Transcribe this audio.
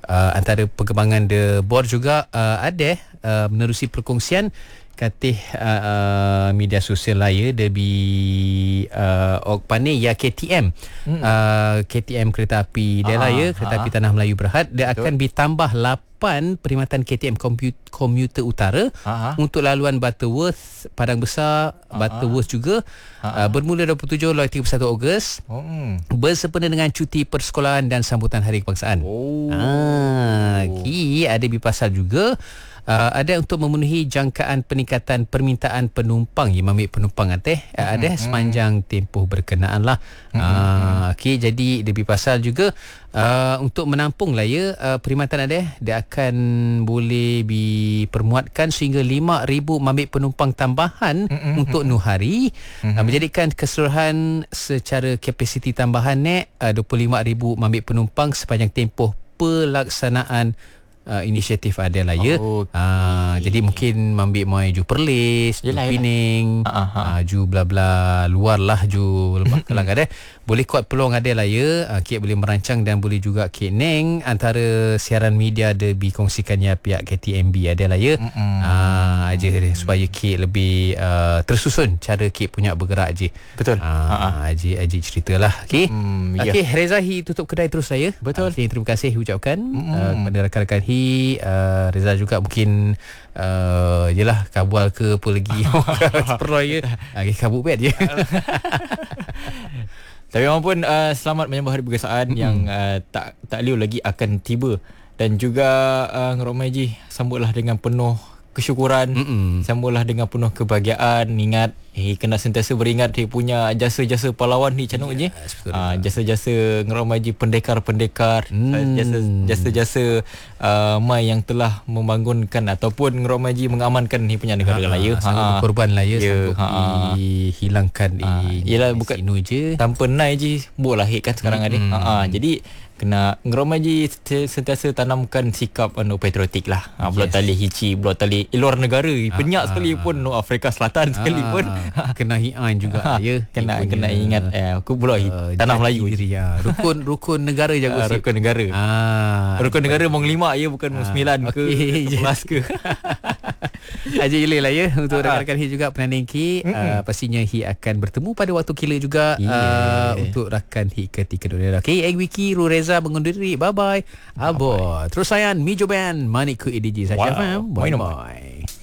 antara perkembangan The Board juga ada menerusi perkongsian katih media sosial lain debi okpane ya KTM KTM kereta api dia raya kereta api Tanah Melayu Berhad dia akan ditambah 8 perkhidmatan KTM komuter utara untuk laluan Butterworth Padang Besar Butterworth juga bermula 27 hingga 31 Ogos bersempena dengan cuti persekolahan dan sambutan Hari Kebangsaan. Ada pasal juga ada untuk memenuhi jangkaan peningkatan permintaan penumpang ambil penumpang ada sepanjang tempoh berkenaan lah. Jadi lebih pasal juga untuk menampung lah perkhidmatan ada dia akan boleh dipermuatkan sehingga 5,000 ambil penumpang tambahan untuk Nuhari, menjadikan keseluruhan secara kapasiti tambahan 25,000 ambil penumpang sepanjang tempoh pelaksanaan inisiatif ada lah jadi mungkin ambil mai ju Perlis, ju Pening, ju bla bla luar lah, ju Lembah Kelang ada boleh kuat peluang ada lah Kek boleh merancang dan boleh juga Kek Neng antara siaran media ada dikongsikannya pihak KTMB ada lah aja supaya Kek lebih tersusun cara Kek punya bergerak je. Betul. Aji ceritalah. Okey, Reza tutup kedai terus saya. Betul. Terima kasih ucapkan kepada rakan-rakan Reza juga mungkin yelah kabul ke apa lagi perlu kabut bet je. Tapi memang pun selamat menyambut Hari Kebangsaan yang tak liu lagi akan tiba, dan juga Ngerok Maji sambutlah dengan penuh kesyukuran, sambutlah dengan penuh kebahagiaan. Ingat kena sentiasa beringat dia punya jasa-jasa pahlawan ni canuk je. Jasa-jasa Ngerok Maji pendekar-pendekar, jasa-jasa mai yang telah membangunkan ataupun Ngerok Maji mengamankan ni punya negara raya. Berkorban lah dihilangkan ialah bukan sinu je tanpa nai je boleh lahir kan sekarang ada. Jadi kena Ngerok Maji sentiasa tanamkan sikap patriotik lah. Belah tali Hici, belah tali luar negara, penyak sekali pun Afrika Selatan sekali pun kena hian juga kena ingat aku pula Tanah Melayu rukun negara jago sip. Rukun negara rukun negara mong 5 bukan 9 ke 11 ke. Aja ilih lah untuk rakan-rakan Hi juga penanding Ki. Pastinya Hi akan bertemu pada waktu kila juga untuk rakan Hi ketika dunia. Okay, Wiki Reza mengundur diri. Bye bye. Abo. Terus sayang Mijo Band Manik ku EDG saja. Bye bye.